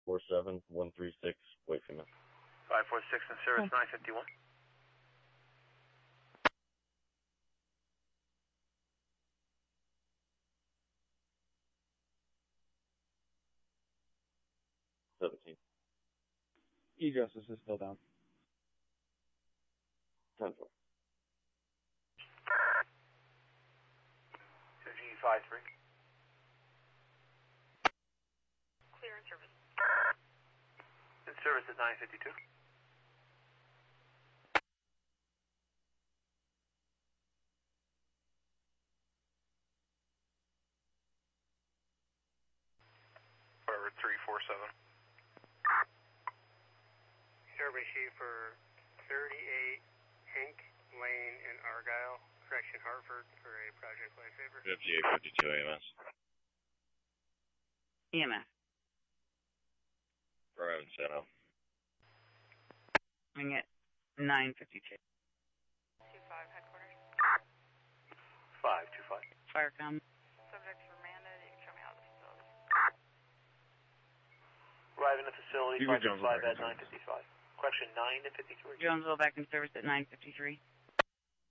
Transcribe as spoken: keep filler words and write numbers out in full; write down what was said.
four seven one three six, wait for me. five four six in service, nine fifty-one. seventeen. E-Justice is still down. ten four. G five three. Clear in service. In service at nine fifty-two. Forward three four seven. Survey sheet for thirty-eight Hank Lane in Argyle, correction Hartford, for a Project Lifesaver. fifty-eight fifty-two A M S. E M S. Ryan Sano. Ring it nine fifty-two. two five, headquarters. five two five. Firecom. Subject's remanded. You can show me out of the facility. Arriving at facility, You can five jump five back at in nine fifty-five. Correction nine fifty-three. Jonesville back in service at nine fifty-three.